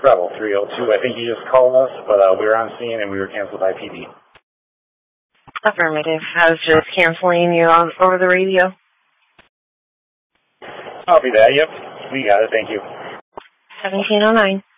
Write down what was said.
Bravo 302. I think you just called us, but we were on scene and we were canceled by PD. Affirmative. I was just canceling you over the radio. Copy that. Yep. We got it. Thank you. 1709.